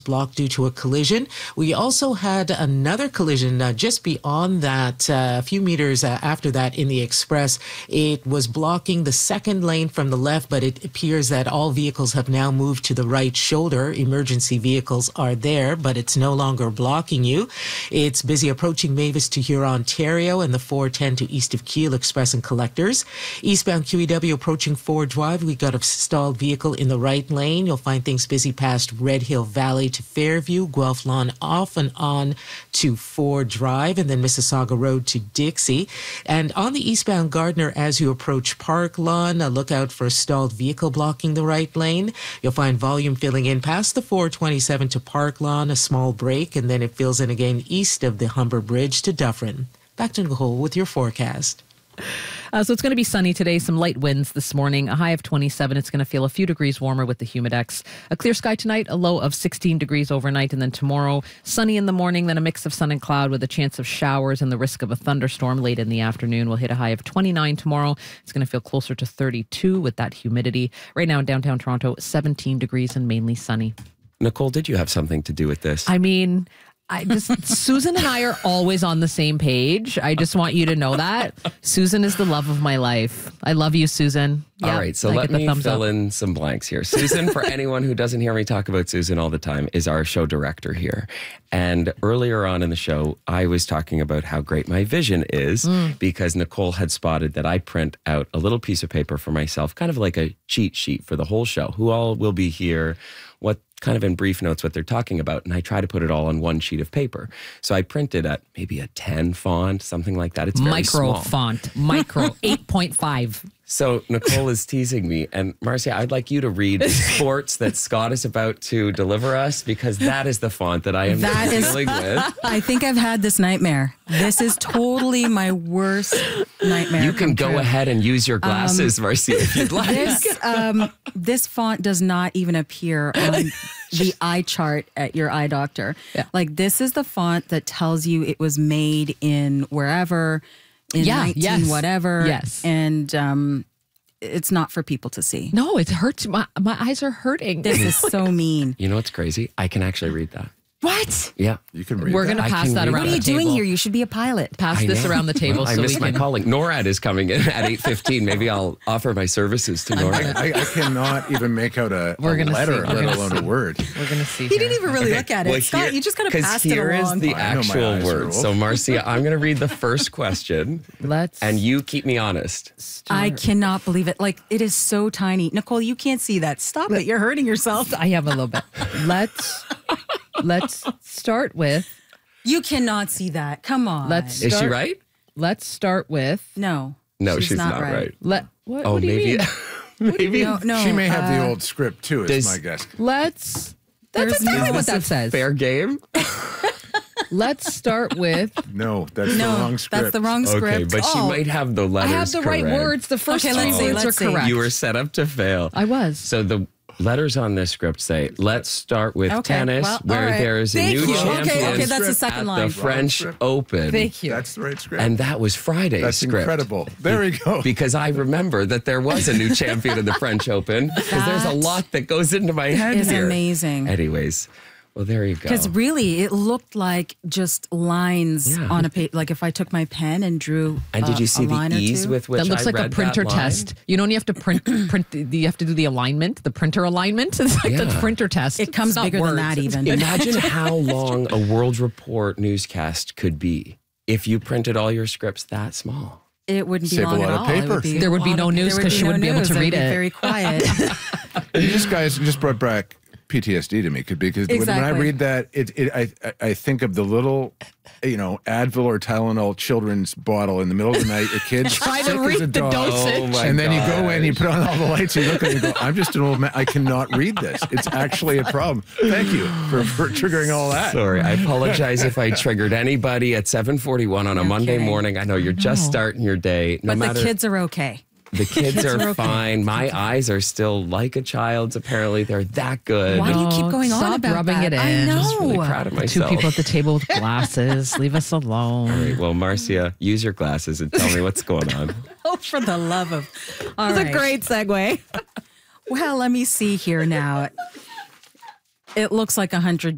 blocked due to a collision. We also had another collision just beyond that, a few meters after that in the express. It was blocking the second lane from the left, but it appears that all vehicles have now moved to the right shoulder. Emergency vehicles are there, but it's no longer blocking you. It's busy approaching Mavis to Huron, Ontario, and the 410 to east of Kiel Express and Collectors. Eastbound QEW approaching Ford Drive. We got a stalled vehicle in the right lane. You'll find things busy past Red Hill Valley to Fairview, Guelph Lawn off and on to Ford Drive, and then Mississauga Road to Dixie. And on the eastbound Gardner, as you approach Park Lawn, look out for a stalled vehicle blocking the right lane. You'll find volume filling in past the 427 to Park Lawn, a small break, and then it fills in again east of the Humber Bridge to Dufferin. Back to Nicole with your forecast. So it's going to be sunny today, some light winds this morning, a high of 27. It's going to feel a few degrees warmer with the humidex. A clear sky tonight, a low of 16 degrees overnight. And then tomorrow, sunny in the morning, then a mix of sun and cloud with a chance of showers and the risk of a thunderstorm late in the afternoon. We'll hit a high of 29 tomorrow. It's going to feel closer to 32 with that humidity. Right now in downtown Toronto, 17 degrees and mainly sunny. Nicole, did you have something to do with this? I mean, Susan and I are always on the same page. I just want you to know that. Susan is the love of my life. I love you, Susan. All right, so let me fill in some blanks here. Susan, for anyone who doesn't hear me talk about Susan all the time, is our show director here. And earlier on in the show, I was talking about how great my vision is because Nicole had spotted that I print out a little piece of paper for myself, kind of like a cheat sheet for the whole show, who all will be here, what kind of in brief notes what they're talking about, and I try to put it all on one sheet of paper. So I printed at maybe a 10 font, something like that. It's very micro small. font, micro 8.5. So Nicole is teasing me, and Marcia, I'd like you to read the sports that Scott is about to deliver us, because that is the font that I am dealing with. I think I've had this nightmare. This is totally my worst nightmare. You can go ahead and use your glasses, Marcia, if you'd like. This font does not even appear on the eye chart at your eye doctor. Yeah. Like, this is the font that tells you it was made in wherever, in 19 whatever. Yes. And it's not for people to see. No, it hurts. My eyes are hurting. This is so mean. You know what's crazy? I can actually read that. What? Yeah. You can read We're that. going to pass that around What are the you table. doing here? You should be a pilot. Pass this around the table. Well, I so missed we my can. calling. NORAD is coming in at 8:15. Maybe I'll offer my services to NORAD. I cannot even make out a We're gonna letter, see. let alone a word. We're going to see. He didn't even really look at it. Well, Scott, you just kind of passed it here is along. the I know my actual eyes word. roll. So, Marcia, I'm going to read the first question, Let's. and you keep me honest. I cannot believe it. Like, it is so tiny. Nicole, you can't see that. Stop it. You're hurting yourself. I have a little bit. Let's start with. You cannot see that. Come on. Is she right? Let's start with. No. No, she's not right. What Oh, do you maybe. mean? Maybe. No. She may have the old script too, is my guess. Let's. There's That's exactly no- what that says. Fair game. Let's start with. No, that's the wrong script. That's the wrong script. Okay, but she might have the I letters have the right correct. words. The first Okay, three let's see, words let's are see. correct. You were set up to fail. I was. So the letters on this script say, let's start with Okay, tennis, well, where all right. there is a Thank new you. champion Okay, that's the at second the line. French script. Open. Thank you. That's the right script. And that was Friday's That's script. incredible. There we go. Because I remember that there was a new champion of the French Open. Because there's a That lot that goes into my head is here. amazing. Anyways, well, there you go. Because really, it looked like just lines Yeah. on a page. Like if I took my pen and drew And did you see a the line or ease two. with which That looks I like a read printer that line? test. You know when you have to print, you have to do the alignment, the printer alignment. It's like the Yeah. printer test. It comes It's not bigger than words. that even. Imagine how long a World Report newscast could be if you printed all your scripts that small. It wouldn't be Save a long lot at of all. paper. It would be There would be no news there would because she no wouldn't be able news. to It would read be it. Very quiet. These guys just brought back PTSD to me because when I Exactly. read that, I think of the little, Advil or Tylenol children's bottle in the middle of the night. Your kid's Trying sick to as a read the dog. dosage. Oh my And then you go gosh. in, you put on all the lights, you look at it and go, I'm just an old man. I cannot read this. It's actually a problem. Thank you for triggering all that. Sorry, I apologize if I triggered anybody at 7:41 on a Monday kidding. morning. I know you're just starting your day. No But matter the kids are okay. the kids are okay. fine. My eyes are still like a child's. Apparently, they're that good. Why do you keep No, going on stop about rubbing that? it I in. know. Just Really proud of Two myself. people at the table with glasses. Leave us alone. All right, well, Marcia, use your glasses and tell me what's going on. Oh, for the love of. All It's right. a great segue. Well, let me see here now. It looks like 100